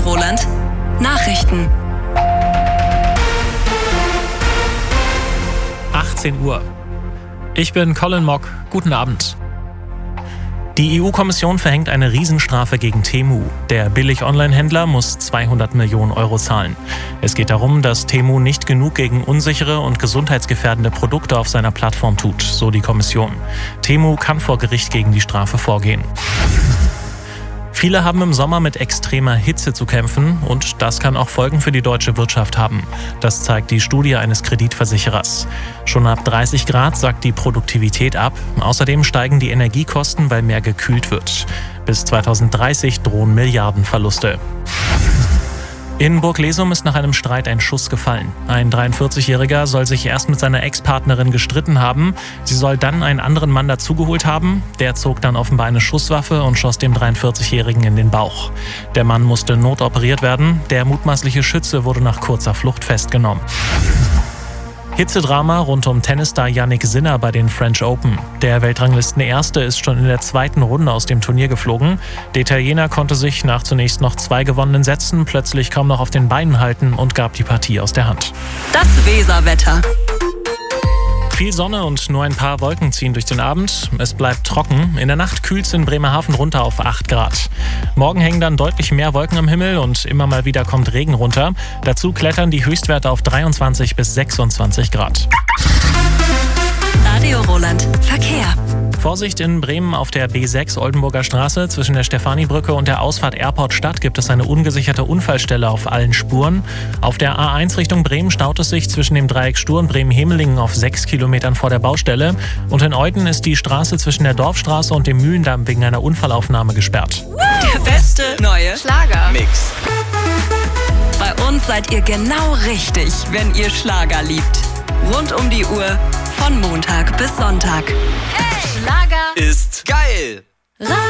Roland. Nachrichten. 18 Uhr. Ich bin Colin Mock. Guten Abend. Die EU-Kommission verhängt eine Riesenstrafe gegen Temu. Der Billig-Online-Händler muss 200 Millionen Euro zahlen. Es geht darum, dass Temu nicht genug gegen unsichere und gesundheitsgefährdende Produkte auf seiner Plattform tut, so die Kommission. Temu kann vor Gericht gegen die Strafe vorgehen. Viele haben im Sommer mit extremer Hitze zu kämpfen und das kann auch Folgen für die deutsche Wirtschaft haben. Das zeigt die Studie eines Kreditversicherers. Schon ab 30 Grad sackt die Produktivität ab. Außerdem steigen die Energiekosten, weil mehr gekühlt wird. Bis 2030 drohen Milliardenverluste. In Burglesum ist nach einem Streit ein Schuss gefallen. Ein 43-Jähriger soll sich erst mit seiner Ex-Partnerin gestritten haben. Sie soll dann einen anderen Mann dazugeholt haben. Der zog dann offenbar eine Schusswaffe und schoss dem 43-Jährigen in den Bauch. Der Mann musste notoperiert werden. Der mutmaßliche Schütze wurde nach kurzer Flucht festgenommen. Hitzedrama rund um Tennisstar Jannik Sinner bei den French Open. Der Weltranglisten-Erste ist schon in der zweiten Runde aus dem Turnier geflogen. Der Italiener konnte sich nach zunächst noch 2 gewonnenen Sätzen plötzlich kaum noch auf den Beinen halten und gab die Partie aus der Hand. Das Weserwetter. Viel Sonne und nur ein paar Wolken ziehen durch den Abend. Es bleibt trocken. In der Nacht kühlt es in Bremerhaven runter auf 8 Grad. Morgen hängen dann deutlich mehr Wolken am Himmel und immer mal wieder kommt Regen runter. Dazu klettern die Höchstwerte auf 23 bis 26 Grad. Radio Roland. Verkehr. Vorsicht in Bremen auf der B6 Oldenburger Straße. Zwischen der Stefanibrücke und der Ausfahrt Airport Stadt gibt es eine ungesicherte Unfallstelle auf allen Spuren. Auf der A1 Richtung Bremen staut es sich zwischen dem Dreieck Stur und Bremen-Hemelingen auf 6 Kilometern vor der Baustelle. Und in Euthen ist die Straße zwischen der Dorfstraße und dem Mühlendamm wegen einer Unfallaufnahme gesperrt. Der beste neue Schlagermix. Bei uns seid ihr genau richtig, wenn ihr Schlager liebt. Rund um die Uhr, von Montag bis Sonntag. Schlager ist geil.